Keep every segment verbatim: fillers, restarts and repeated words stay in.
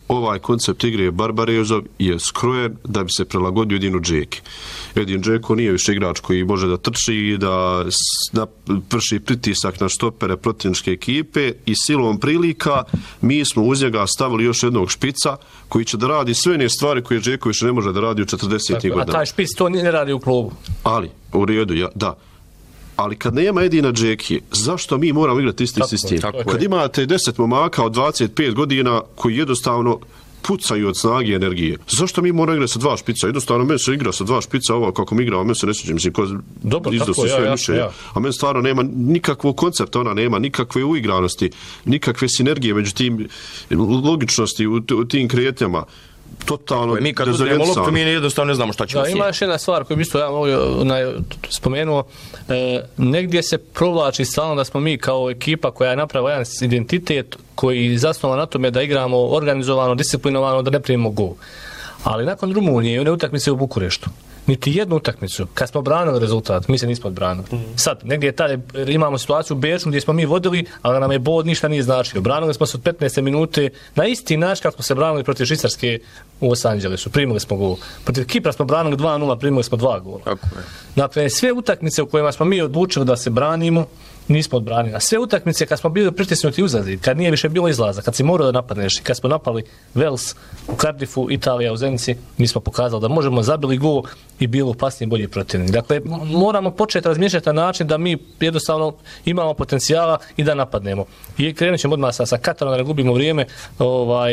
ovaj koncept igre Barbarezov je skrojen da bi se prilagodio Edinu Džeki. Edin Džeko nije više igrač koji može da trči i da, da vrši pritisak na štopere protivničke ekipe i silom prilika mi smo uz njega stavili još jednog špica koji će da radi sve one stvari koje Džeković ne može da radi u četrdesetim godinama. A taj špic to ne radi u klubu. Ali, u redu, ja, da. Ali kad nema Edina Džekije, zašto mi moramo igrati isti sistem? Kad imate deset momaka od dvadeset pet godina koji jednostavno pucaju od snage i energije. Zašto mi moramo igrati sa dva špica? Jednostavno, meni se igra sa dva špica, ovo kako mi igramo, meni se ne sjećam, mislim, ko izdosti sve ja, više. Ja. A meni stvarno nema nikakvog koncepta, ona nema nikakve uigranosti, nikakve sinergije među tim, logičnosti u, u tim kretnjama. Totalno mi kad uzmemo loptu, mi jednostavno ne znamo šta ćemo. Da, ima još jedna stvar koju bi isto ja mogu spomenuo. E, negdje se provlači stalno da smo mi kao ekipa koja je napravila jedan identitet koji zasnova na tome da igramo organizovano, disciplinovano, da ne primimo gol. Ali nakon Rumunije i one utakmice u Bukureštu, niti jednu utakmicu, kad smo branili rezultat, mi se nismo odbranili. Mm. Sad, negdje taj, imamo situaciju u Beču gdje smo mi vodili, ali nam je bod ništa nije značio. Branili smo se od petnaeste minute na isti način kako smo se branili protiv Švicarske u Los Angelesu. Primili smo gol. Protiv Kipra smo branili dva nula, primili smo dva gola. Dakle, sve utakmice u kojima smo mi odlučili da se branimo, nismo odbranili. A sve utakmice kad smo bili pritisnuti uzlazi, kad nije više bilo izlaza, kad si morao da napadneš, kad smo napali Wales u Cardiffu, Italija u Zenici, mi smo pokazali da možemo zabili gol i bilo opasniji bolji protivnik. Dakle, moramo početi razmišljati na način da mi jednostavno imamo potencijala i da napadnemo. I krenut ćemo odmah sa, sa Katarom, da ne gubimo vrijeme. Ovaj,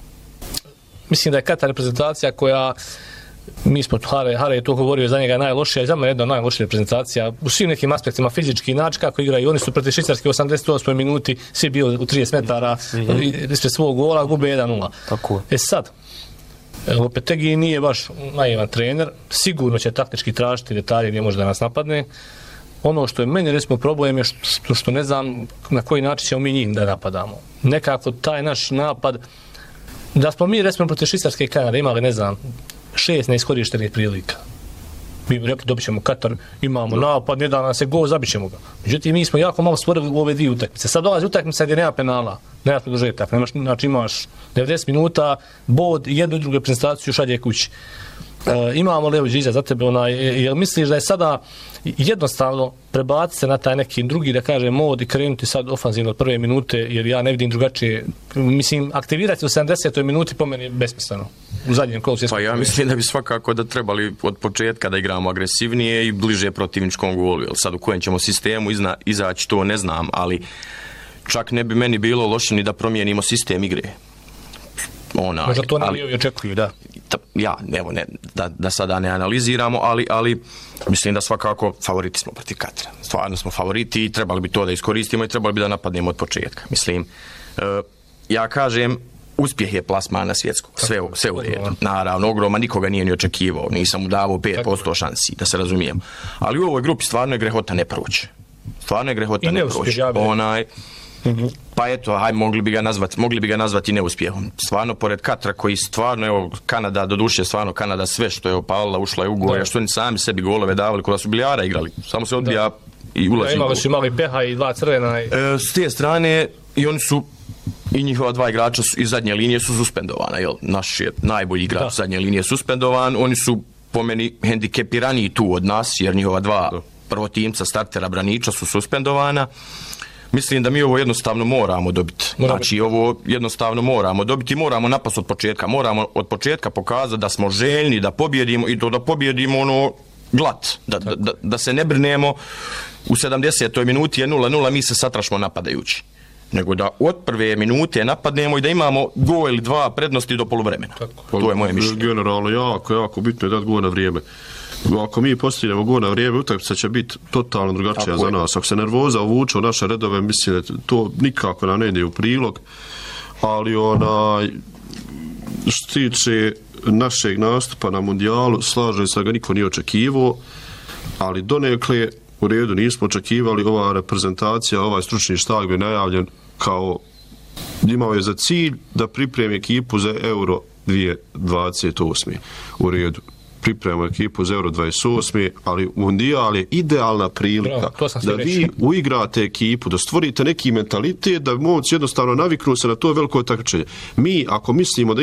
mislim da je Katar reprezentacija koja mi smo, Hare, Hare je to govorio, za njega najlošija i za mene jedna najlošija reprezentacija u svim nekim aspektima, fizički način kako igraju. Oni su protiv Švicarske u osamdeset osmoj minuti svi bili u trideset metara mm-hmm. ispred svog gola, gube jedan nula. Tako. E sad, Lopetegui nije baš naivan trener, sigurno će taktički tražiti detalje gdje može da nas napadne. Ono što je meni recimo problem je što, što ne znam na koji način ćemo mi njih da napadamo. Nekako taj naš napad, da smo mi recimo protiv Švicarske i Kanade imali, ne znam, šest neiskorištenih prilika. Mi bi rekli, dobit ćemo Katar, imamo napad, ne da nam se gol, zabit ćemo ga. Međutim, mi smo jako malo stvorili u ove dvije utakmice. Sad dolazi utakmica gdje nema penala, nema produžetak, nemaš, znači imaš devedeset minuta, bod, jednu i drugu reprezentaciju šalje kući. E, imamo Leo Điđa za tebe, onaj, jer misliš da je sada jednostavno prebaciti se na taj neki drugi, da kaže, mod i krenuti sad ofanzivno od prve minute, jer ja ne vidim drugačije. Mislim, aktivirati u sedamdesetoj minuti po meni je besmisleno. U zadnjem kolu svjetskog. Pa ja mislim da bi svakako da trebali od početka da igramo agresivnije i bliže protivničkom golu. Jer sad u kojem ćemo sistemu izna, izaći, to ne znam, ali čak ne bi meni bilo loše ni da promijenimo sistem igre. Ona, možda to ne i očekuju, da. Ja, evo, ne, da, da sada ne analiziramo, ali, ali mislim da svakako favoriti smo protiv Katara. Stvarno smo favoriti i trebali bi to da iskoristimo i trebali bi da napadnemo od početka. Mislim, e, ja kažem, uspjeh je plasman na svjetsku. Sve, sve u redu. Naravno, ogroma nikoga nije ni očekivao. Nisam mu davao pet posto šansi, da se razumijemo. Ali u ovoj grupi stvarno je grehota ne proći. Stvarno je grehota ne proći. Onaj... Mm-hmm. Pa eto, haj, mogli bi ga nazvati, mogli bi ga nazvati neuspjehom. Stvarno, pored Katara koji stvarno, evo, Kanada, doduše stvarno Kanada sve što je opalila, ušla je u gol, što oni sami sebi golove davali, kada su bilijara igrali. Samo se odbija da. I ulazi. Da, imali su imali peha i dva crvena. I... E, s te strane, i oni su, i njihova dva igrača su, iz zadnje linije su suspendovana, jel? Naš je najbolji igrač iz zadnje linije suspendovan, oni su po meni hendikepiraniji tu od nas, jer njihova dva prvotimca, startera, braniča su suspendovana. Mislim da mi ovo jednostavno moramo dobiti. Znači, ovo jednostavno moramo dobiti, moramo napast od početka. Moramo od početka pokazati da smo željni da pobjedimo i to da pobjedimo ono glat. Da, da, da se ne brinemo u sedamdesetoj minuti je nula nula, mi se satrašmo napadajući. Nego da od prve minute napadnemo i da imamo gol ili dva prednosti do poluvremena. Tako. To je moje mišljenje. Generalno, jako, jako bitno je dati gol na vrijeme. Ako mi postignemo gol na vrijeme, utakmica će biti totalno drugačija za nas. Ako se nervoza uvuče u naše redove, mislim da to nikako nam ne ide u prilog. Ali onaj, što tiče našeg nastupa na mundijalu, slažem se da ga niko nije očekivao, ali donekle u redu nismo očekivali. Ova reprezentacija, ovaj stručni štab je najavljen kao, imao je za cilj da pripremi ekipu za Euro dvije tisuće dvadeset osme. U redu. Pripremamo ekipu za Euro dvadeset osme, ali Mundijal je idealna prilika da vi uigrate ekipu, da stvorite neki mentalitet, da momci jednostavno naviknu se na to veliko takmičenje. Mi, ako mislimo da